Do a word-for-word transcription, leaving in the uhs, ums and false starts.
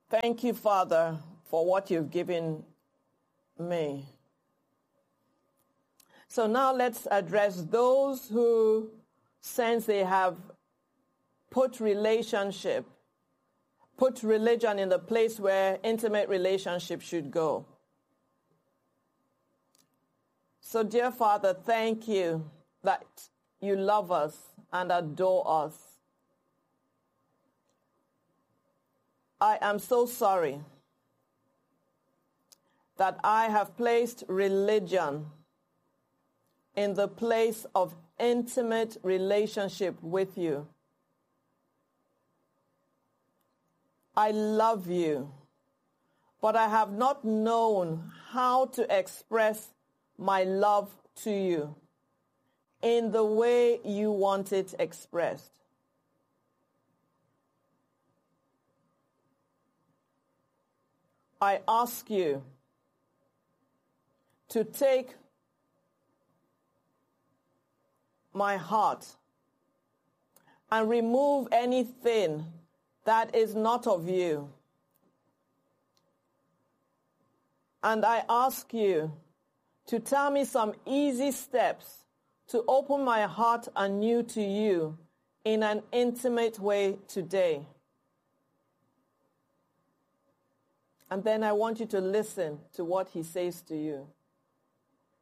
Thank you, Father, for what you've given me. So now let's address those who sense they have put relationship, put religion in the place where intimate relationship should go. So, dear Father, thank you that you love us and adore us. I am so sorry that I have placed religion in the place of intimate relationship with you. I love you, but I have not known how to express my love to you in the way you want it expressed. I ask you to take my heart and remove anything that is not of you. And I ask you to tell me some easy steps to open my heart anew to you in an intimate way today. And then I want you to listen to what he says to you.